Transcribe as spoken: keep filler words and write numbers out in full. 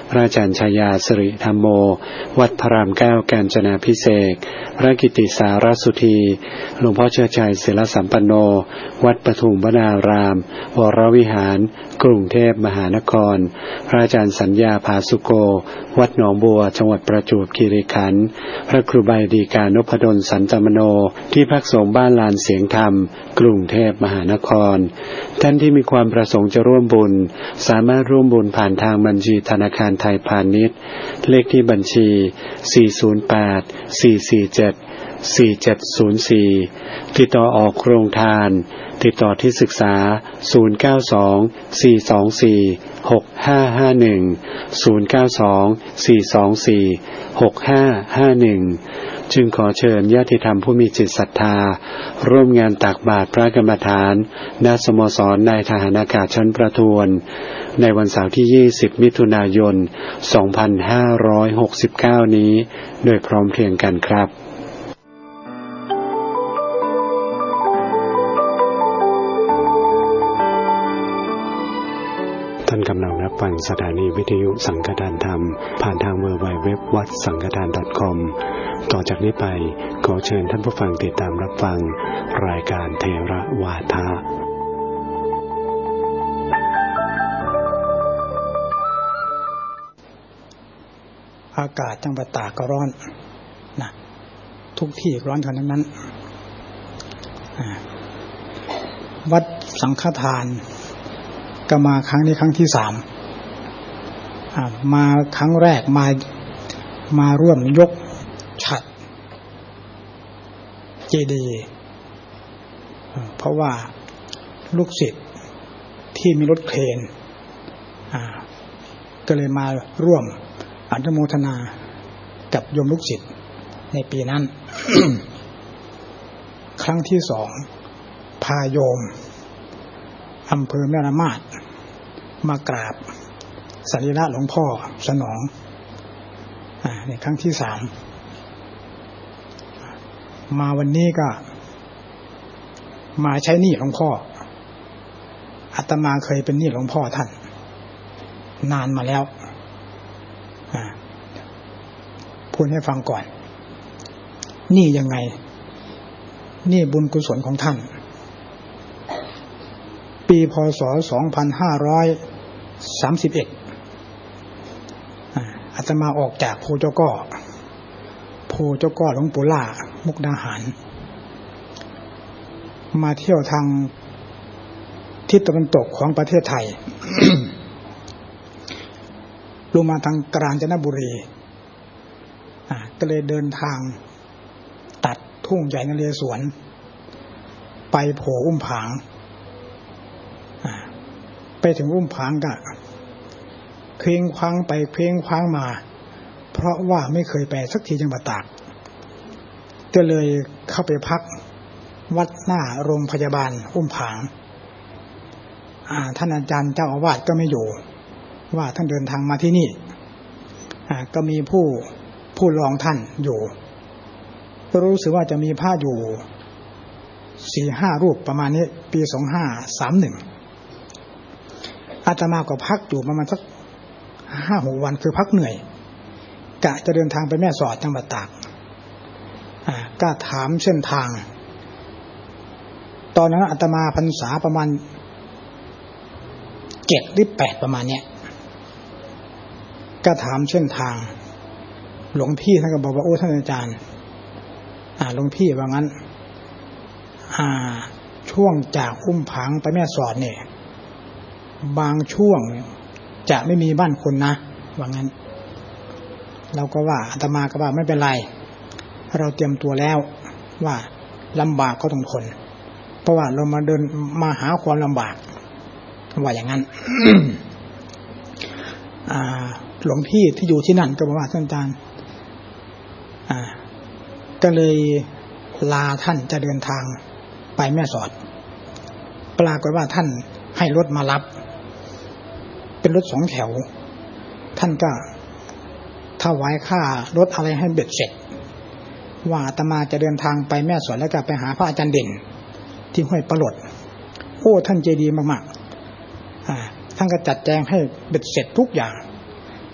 พระอาจารย์ชายาสิริธรรมโมวัดพระรามเก้ากาญจนาภิเษกพระกิติสารสุธีหลวงพ่อเชื้อชัยศิลสัมปันโนวัดปทุมวนารามวรวิหารกรุงเทพมหานครพระอาจารย์สัญญาภาสุโกวัดหนองบัวจังหวัดประจวบคีรีขันธ์พระครูใบดีกา นพดลสันตมโนที่พักสงฆ์บ้านลานเสียงธรรมกรุงเทพมหานครท่านที่มีความประสงค์จะร่วมบุญสามารถร่วมบุญผ่านทางบัญชีธนาคารไทยพาณิชย์เลขที่บัญชีสี่ ศูนย์ แปด สี่ สี่ เจ็ด สี่ เจ็ด ศูนย์ สี่ติดต่อออกโครงทานติดต่อที่ศึกษาศูนย์ เก้า สอง สี่ สอง สี่ หก ห้า ห้า หนึ่ง ศูนย์ เก้า สอง สี่ สอง สี่ หก ห้า ห้า หนึ่งจึงขอเชิญญาติธรรมผู้มีจิตศรัทธาร่วมงานตักบาตรพระกรรมฐานณสโมสรนายทหารอากาศชั้นประทวนในวันเสาร์ที่ยี่สิบมิถุนายนสองพันห้าร้อยหกสิบเก้านี้โดยพร้อมเพรียงกันครับท่านกำลังรับฟังสถานีวิทยุสังฆทานธรรมผ่านทางเว็บไซต์วัดสังฆทาน .com ต่อจากนี้ไปขอเชิญท่านผู้ฟังติดตามรับฟังรายการเทระวาทะอากาศจังหวัดตากก็ร้อนนะทุกที่ร้อนกันทั้งนั้นวัดสังฆทานก็มาครั้งนี้ครั้งที่สามมาครั้งแรกมามาร่วมยกฉัตรเจดีย์เพราะว่าลูกศิษย์ที่มีรถเครนก็เลยมาร่วมอนุโมทนากับโยมลูกศิษย์ในปีนั้น ครั้งที่สองพาโยมอำเภอแม่ระมาดมากราบสรีระหลวงพ่อสนองอ่าในครั้งที่สามมาวันนี้ก็มาใช้หนี้หลวงพ่ออาตมาเคยเป็นหนี้หลวงพ่อท่านนานมาแล้วอ่าพูดให้ฟังก่อนหนี้ยังไงหนี้บุญกุศลของท่านปีพ.ศ. สองพันห้าร้อยสามสิบเอ็ดอาตมาออกจากภูเจ้าก้อภูเจ้าก้อหลวงปู่ล่ามุกดาหารมาเที่ยวทางทิศตะวันตกของประเทศไทย ลงมาทางกาญจนบุรีก็เลยเดินทางตัดทุ่งใหญ่นเรศวรไปโผอุ้มผางไปถึงอุ้มผางก็เคว้งคว้างไปเคว้งคว้างมาเพราะว่าไม่เคยไปสักทีจังหวัดตากก็เลยเข้าไปพักวัดหน้าโรงพยาบาลอุ้มผางท่านอาจารย์เจ้าอาวาสก็ไม่อยู่ว่าท่านเดินทางมาที่นี่ก็มีผู้ผู้รองท่านอยู่ก็รู้สึกว่าจะมีพระอยู่ สี่ห้า รูปประมาณนี้ปีสองพันห้าร้อยสามสิบเอ็ดอาตมาก็พักอยู่ประมาณสัก ห้าหก วันคือพักเหนื่อยกะจะเดินทางไปแม่สอดจังหวัดตากอ่าก็ถามเส้นทางตอนนั้นอาตมาพรรษาประมาณเจ็ดหรือแปดประมาณเนี้ยก็ถามเส้นทางหลวงพี่ท่านก็บอกว่าโอ้ท่านอาจารย์อ่าหลวงพี่ว่างั้นอ่าช่วงจากอุ้มผางไปแม่สอดเนี่ยบางช่วงจะไม่มีบ้านคนนะว่างั้นเราก็ว่าอาตมาก็ว่าไม่เป็นไรเราเตรียมตัวแล้วว่าลำบากก็ต้องทนเพราะว่าเรามาเดินมาหาความลำบากว่าอย่างนั้น หลวงพี่ที่อยู่ที่นั่นก็บอกว่าท่านอาจารย์ก็เลยลาท่านจะเดินทางไปแม่สอดปรากฏว่าท่านให้รถมารับเป็นรถสองแถวท่านก็ถวายค่ารถอะไรให้เบ็ดเสร็จว่าอาตมาจะเดินทางไปแม่สอดแล้วก็ไปหาพระอาจารย์เด่นที่ห้วยปลดโอ้ท่านใจดีมากๆอ่าท่านก็จัดแจงให้เบ็ดเสร็จทุกอย่าง